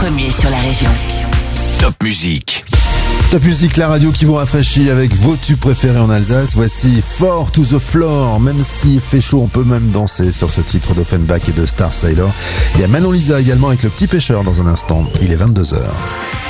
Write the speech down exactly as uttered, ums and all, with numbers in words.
Premier sur la région. Top Musique. Top Musique, la radio qui vous rafraîchit avec vos tubes préférés en Alsace. Voici Four to the Floor. Même s'il fait chaud, on peut même danser sur ce titre d'Offenbach et de Star Sailor. Il y a Manon Lisa également avec Le Petit Pêcheur dans un instant. Il est vingt-deux heures.